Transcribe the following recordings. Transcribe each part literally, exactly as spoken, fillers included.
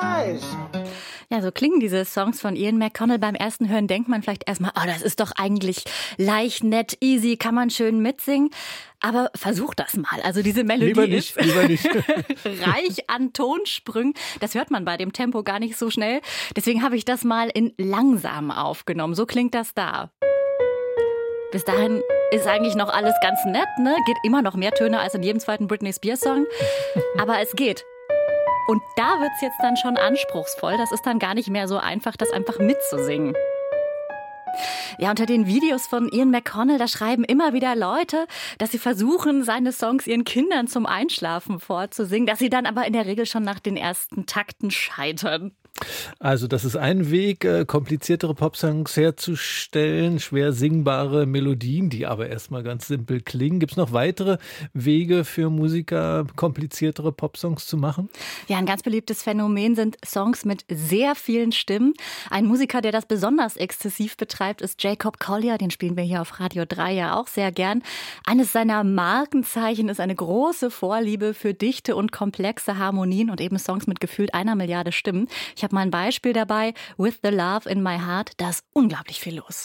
eyes. Ja, so klingen diese Songs von Ian McConnell. Beim ersten Hören denkt man vielleicht erstmal, oh, das ist doch eigentlich leicht, nett, easy, kann man schön mitsingen. Aber versuch das mal. Also diese Melodie lieber nicht, ist lieber nicht. reich an Tonsprüngen. Das hört man bei dem Tempo gar nicht so schnell. Deswegen habe ich das mal in langsam aufgenommen. So klingt das da. Bis dahin ist eigentlich noch alles ganz nett, ne? Geht immer noch mehr Töne als in jedem zweiten Britney Spears Song. Aber es geht. Und da wird's jetzt dann schon anspruchsvoll. Das ist dann gar nicht mehr so einfach, das einfach mitzusingen. Ja, unter den Videos von Ian McConnell, da schreiben immer wieder Leute, dass sie versuchen, seine Songs ihren Kindern zum Einschlafen vorzusingen, dass sie dann aber in der Regel schon nach den ersten Takten scheitern. Also das ist ein Weg, kompliziertere Popsongs herzustellen, schwer singbare Melodien, die aber erstmal ganz simpel klingen. Gibt es noch weitere Wege für Musiker, kompliziertere Popsongs zu machen? Ja, ein ganz beliebtes Phänomen sind Songs mit sehr vielen Stimmen. Ein Musiker, der das besonders exzessiv betreibt, ist Jacob Collier. Den spielen wir hier auf Radio drei ja auch sehr gern. Eines seiner Markenzeichen ist eine große Vorliebe für dichte und komplexe Harmonien und eben Songs mit gefühlt einer Milliarde Stimmen. Ich habe mal ein Beispiel dabei, With the Love in My Heart, da ist unglaublich viel los.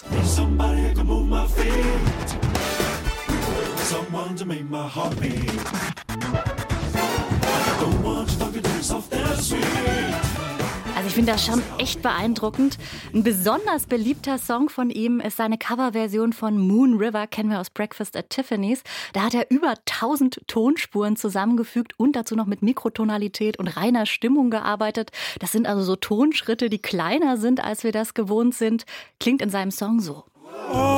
Also ich finde das schon echt beeindruckend. Ein besonders beliebter Song von ihm ist seine Coverversion von Moon River, kennen wir aus Breakfast at Tiffany's. Da hat er über tausend Tonspuren zusammengefügt und dazu noch mit Mikrotonalität und reiner Stimmung gearbeitet. Das sind also so Tonschritte, die kleiner sind, als wir das gewohnt sind. Klingt in seinem Song so.